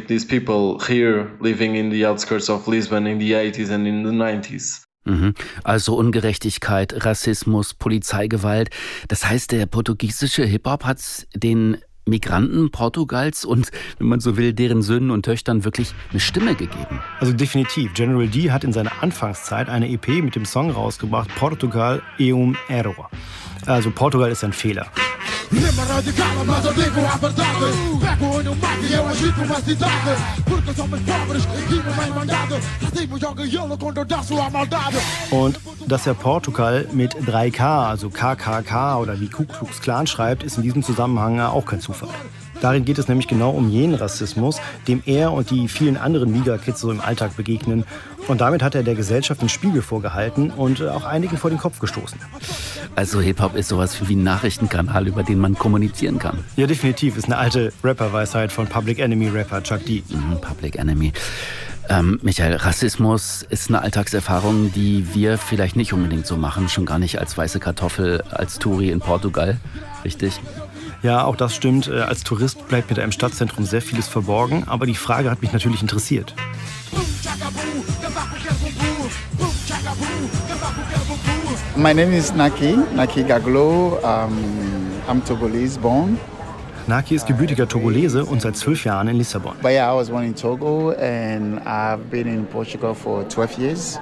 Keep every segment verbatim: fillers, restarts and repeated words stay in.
with these people here living in the outskirts of Lisbon in the eighties and in the nineties. Also Ungerechtigkeit, Rassismus, Polizeigewalt. Das heißt, der portugiesische Hip-Hop hat den Migranten Portugals und, wenn man so will, deren Söhnen und Töchtern wirklich eine Stimme gegeben. Also definitiv. General D hat in seiner Anfangszeit eine E P mit dem Song rausgebracht, Portugal é um erro. Also Portugal ist ein Fehler. Und dass er Portugal mit drei K, also K K K oder wie Ku Klux Klan schreibt, ist in diesem Zusammenhang auch kein Zufall. Darin geht es nämlich genau um jenen Rassismus, dem er und die vielen anderen Migra-Kids so im Alltag begegnen. Und damit hat er der Gesellschaft den Spiegel vorgehalten und auch einigen vor den Kopf gestoßen. Also Hip-Hop ist sowas wie ein Nachrichtenkanal, über den man kommunizieren kann. Ja, definitiv. Ist eine alte Rapper-Weisheit von Public Enemy-Rapper Chuck D. Mhm, Public Enemy. Ähm, Michael, Rassismus ist eine Alltagserfahrung, die wir vielleicht nicht unbedingt so machen, schon gar nicht als weiße Kartoffel, als Touri in Portugal, richtig? Ja, auch das stimmt. Als Tourist bleibt mir da im Stadtzentrum sehr vieles verborgen, aber die Frage hat mich natürlich interessiert. My name is Naki, Naki Gaglo. Um, I'm Togolese born. Naki ist gebürtiger Togolese und seit zwölf Jahren in Lissabon. But yeah, I was born in Togo and I've been in Portugal for twelve years.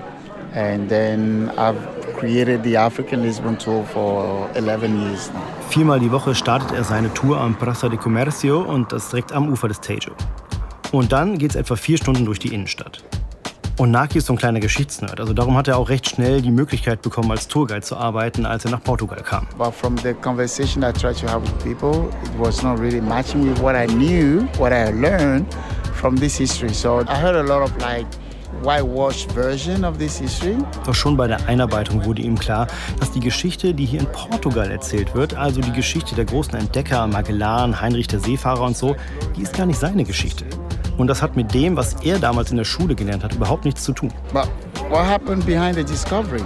And then I've created the African Lisbon Tour for eleven years now. Viermal die Woche startet er seine Tour am Praça de Comércio und das direkt am Ufer des Tejo. Und dann geht's etwa vier Stunden durch die Innenstadt. Und Naki ist so ein kleiner Geschichtsnerd, also darum hat er auch recht schnell die Möglichkeit bekommen, als Tourguide zu arbeiten, als er nach Portugal kam. But from the conversation I tried to have with people, it was not really matching with what I knew, what I learned from this history. So I heard a lot of like whitewashed version of this history. Doch schon bei der Einarbeitung wurde ihm klar, dass die Geschichte, die hier in Portugal erzählt wird, also die Geschichte der großen Entdecker, Magellan, Heinrich der Seefahrer und so, die ist gar nicht seine Geschichte. Und das hat mit dem, was er damals in der Schule gelernt hat, überhaupt nichts zu tun. But what happened behind the discovery?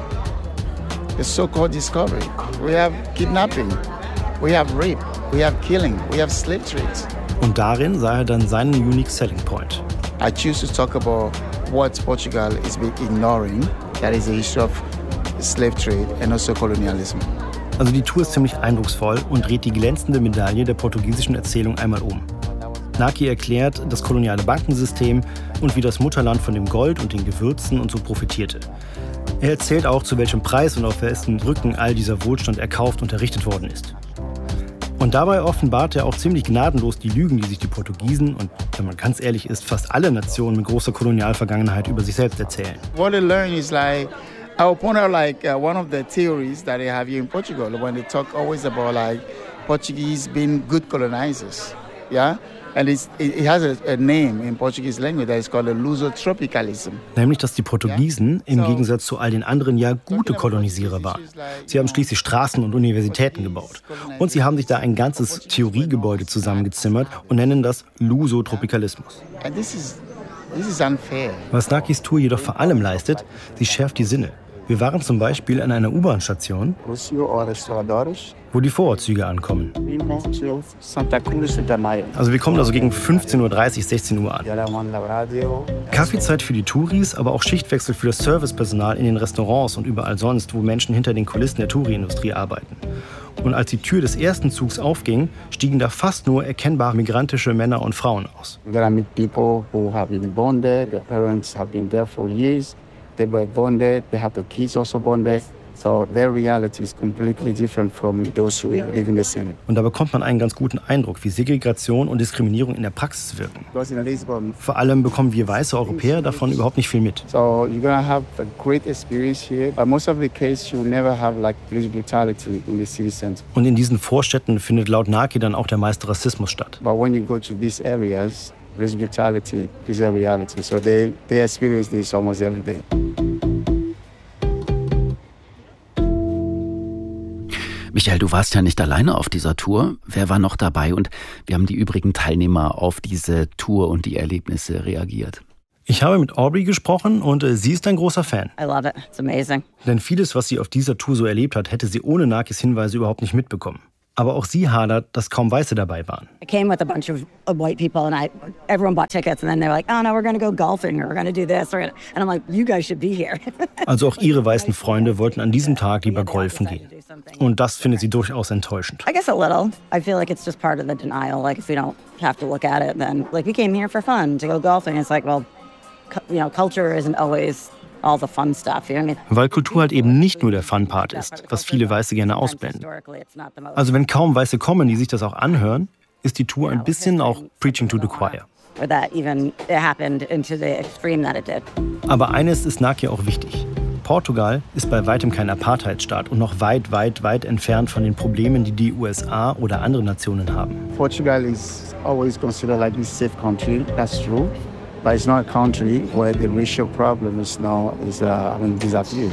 The so-called discovery. We have kidnapping, we have rape, we have killing, we have slave trades. Und darin sah er dann seinen unique selling point. I choose to talk about what Portugal is ignoring. That is the issue of slave trade and also colonialism. Also die Tour ist ziemlich eindrucksvoll und dreht die glänzende Medaille der portugiesischen Erzählung einmal um. Naki erklärt das koloniale Bankensystem und wie das Mutterland von dem Gold und den Gewürzen und so profitierte. Er erzählt auch, zu welchem Preis und auf wessen Rücken all dieser Wohlstand erkauft und errichtet worden ist. Und dabei offenbart er auch ziemlich gnadenlos die Lügen, die sich die Portugiesen und, wenn man ganz ehrlich ist, fast alle Nationen mit großer Kolonialvergangenheit über sich selbst erzählen. What I learn is like, I will point out like uh, one of the theories that they have here in Portugal when they talk always about like Portuguese being good colonizers, yeah. And it's, it has a, a name in Portuguese language that is called a Lusotropicalism. Nämlich, dass die Portugiesen im Gegensatz zu all den anderen ja gute Kolonisierer waren. Sie haben schließlich Straßen und Universitäten gebaut. Und sie haben sich da ein ganzes Theoriegebäude zusammengezimmert und nennen das Lusotropicalismus. And this is, this is unfair. Was Nakis Tour jedoch vor allem leistet, sie schärft die Sinne. Wir waren zum Beispiel an einer U-Bahn-Station, wo die Vorortzüge ankommen. Also wir kommen da so gegen fünfzehn Uhr dreißig, sechzehn Uhr an. Kaffeezeit für die Touris, aber auch Schichtwechsel für das Servicepersonal in den Restaurants und überall sonst, wo Menschen hinter den Kulissen der Touri-Industrie arbeiten. Und als die Tür des ersten Zugs aufging, stiegen da fast nur erkennbar migrantische Männer und Frauen aus. There are people who have been born there, their parents have been there for years. They were born there, they have the kids also born there. So their reality is completely different from those who live in the city. Und da bekommt man einen ganz guten Eindruck, wie Segregation und Diskriminierung in der Praxis wirken. Vor allem bekommen wir weiße Europäer davon überhaupt nicht viel mit. So you're gonna have a great experience here, but most of the cases you never have like police brutality in the city center. Und in diesen Vorstädten findet laut Naki dann auch der meiste Rassismus statt. But when you go to these areas, police brutality is a reality. So they they experience this almost every day. Michael, du warst ja nicht alleine auf dieser Tour. Wer war noch dabei und wie haben die übrigen Teilnehmer auf diese Tour und die Erlebnisse reagiert? Ich habe mit Aubrey gesprochen und äh, sie ist ein großer Fan. I love it. It's amazing. Denn vieles, was sie auf dieser Tour so erlebt hat, hätte sie ohne Nakis Hinweise überhaupt nicht mitbekommen. Aber auch sie hadert, dass kaum Weiße dabei waren. I came with a bunch of, of white people and I, everyone bought tickets and then they're like, oh no, we're going to go golfing or we're going to do this. Or, and I'm like, you guys should be here. Also auch ihre weißen Freunde wollten an diesem Tag lieber golfen gehen. Und das findet sie durchaus enttäuschend. I guess a little. I feel like it's just part of the denial. Like if we don't have to look at it, then like we came here for fun to go golfing. It's like, well, you know, culture isn't always all the fun stuff. You know what I mean? Weil Kultur halt eben nicht nur der Fun-Part ist, was viele Weiße gerne ausblenden. Also wenn kaum Weiße kommen, die sich das auch anhören, ist die Tour ein bisschen auch Preaching to the Choir. Aber eines ist Nakia auch wichtig. Portugal ist bei weitem kein Apartheidsstaat und noch weit, weit, weit entfernt von den Problemen, die die U S A oder andere Nationen haben. Portugal is always considered like a safe country. That's true. But it's not a country where the racial problem is now is uh, I mean, disappeared.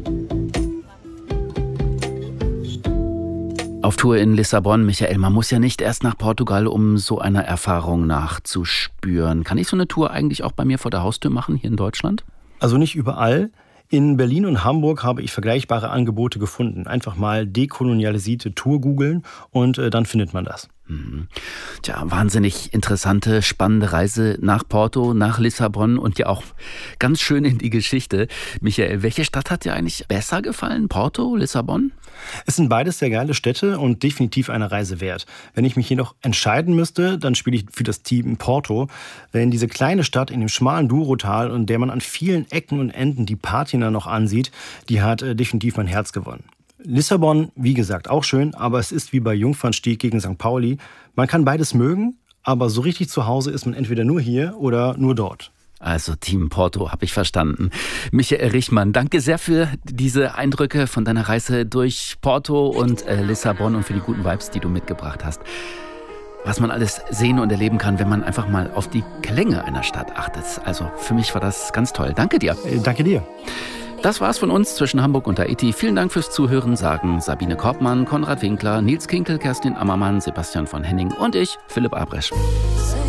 Auf Tour in Lissabon, Michael, man muss ja nicht erst nach Portugal, um so einer Erfahrung nachzuspüren. Kann ich so eine Tour eigentlich auch bei mir vor der Haustür machen, hier in Deutschland? Also nicht überall. In Berlin und Hamburg habe ich vergleichbare Angebote gefunden. Einfach mal dekolonialisierte Tour googeln und äh, dann findet man das. Mhm. Tja, wahnsinnig interessante, spannende Reise nach Porto, nach Lissabon und ja auch ganz schön in die Geschichte. Michael, welche Stadt hat dir eigentlich besser gefallen? Porto, Lissabon? Es sind beides sehr geile Städte und definitiv eine Reise wert. Wenn ich mich jedoch entscheiden müsste, dann spiele ich für das Team Porto. Denn diese kleine Stadt in dem schmalen Douro-Tal, und der man an vielen Ecken und Enden die Patina noch ansieht, die hat äh, definitiv mein Herz gewonnen. Lissabon, wie gesagt, auch schön, aber es ist wie bei Jungfernstieg gegen Sankt Pauli. Man kann beides mögen, aber so richtig zu Hause ist man entweder nur hier oder nur dort. Also Team Porto, habe ich verstanden. Michael Richmann, danke sehr für diese Eindrücke von deiner Reise durch Porto und äh, Lissabon und für die guten Vibes, die du mitgebracht hast. Was man alles sehen und erleben kann, wenn man einfach mal auf die Klänge einer Stadt achtet. Also für mich war das ganz toll. Danke dir. Äh, danke dir. Das war's von uns zwischen Hamburg und Haiti. Vielen Dank fürs Zuhören, sagen Sabine Korbmann, Konrad Winkler, Nils Kinkel, Kerstin Ammermann, Sebastian von Henning und ich, Philipp Abresch.